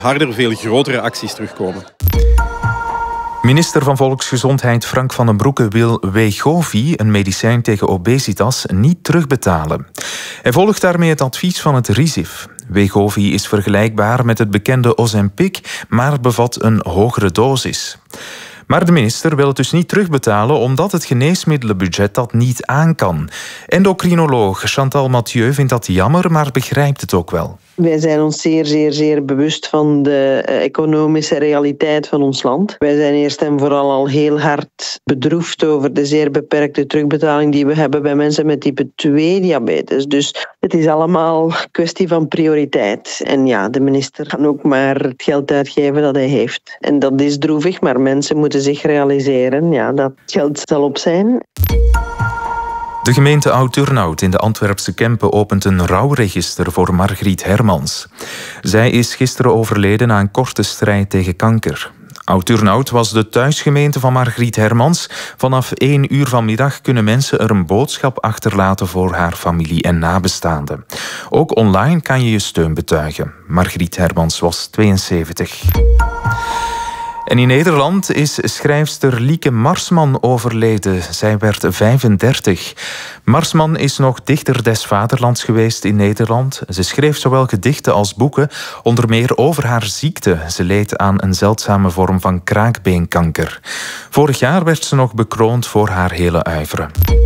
harder, veel grotere acties terugkomen. Minister van Volksgezondheid Frank van den Broeke wil Wegovy, een medicijn tegen obesitas, niet terugbetalen. Hij volgt daarmee het advies van het RIZIF. Wegovy is vergelijkbaar met het bekende Ozempic, maar bevat een hogere dosis. Maar de minister wil het dus niet terugbetalen omdat het geneesmiddelenbudget dat niet aan kan. Endocrinoloog Chantal Mathieu vindt dat jammer, maar begrijpt het ook wel. Wij zijn ons zeer bewust van de economische realiteit van ons land. Wij zijn eerst en vooral al heel hard bedroefd over de zeer beperkte terugbetaling die we hebben bij mensen met type 2 diabetes. Dus het is allemaal kwestie van prioriteit. En ja, de minister kan ook maar het geld uitgeven dat hij heeft. En dat is droevig, maar mensen moeten zich realiseren dat geld zal op zijn. De gemeente Oud-Turnhout in de Antwerpse Kempen opent een rouwregister voor Margriet Hermans. Zij is gisteren overleden na een korte strijd tegen kanker. Oud-Turnhout was de thuisgemeente van Margriet Hermans. Vanaf 1 uur vanmiddag kunnen mensen er een boodschap achterlaten voor haar familie en nabestaanden. Ook online kan je je steun betuigen. Margriet Hermans was 72. En in Nederland is schrijfster Lieke Marsman overleden. Zij werd 35. Marsman is nog dichter des vaderlands geweest in Nederland. Ze schreef zowel gedichten als boeken, onder meer over haar ziekte. Ze leed aan een zeldzame vorm van kraakbeenkanker. Vorig jaar werd ze nog bekroond voor haar hele oeuvre.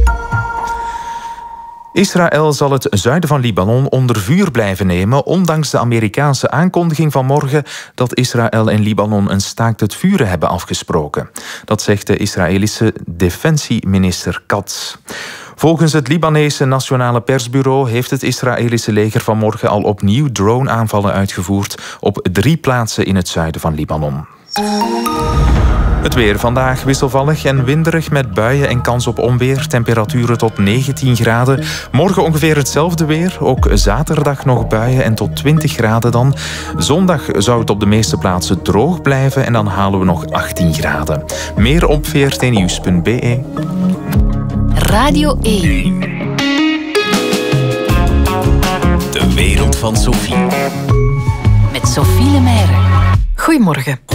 Israël zal het zuiden van Libanon onder vuur blijven nemen, ondanks de Amerikaanse aankondiging van morgen dat Israël en Libanon een staakt het vuren hebben afgesproken. Dat zegt de Israëlische defensieminister Katz. Volgens het Libanese Nationale Persbureau heeft het Israëlische leger vanmorgen al opnieuw drone-aanvallen uitgevoerd op 3 plaatsen in het zuiden van Libanon. Het weer vandaag wisselvallig en winderig met buien en kans op onweer. Temperaturen tot 19 graden. Morgen ongeveer hetzelfde weer. Ook zaterdag nog buien en tot 20 graden dan. Zondag zou het op de meeste plaatsen droog blijven en dan halen we nog 18 graden. Meer op vrtnieuws.be. Radio 1. De wereld van Sophie. Met Sophie Lemaire. Goedemorgen.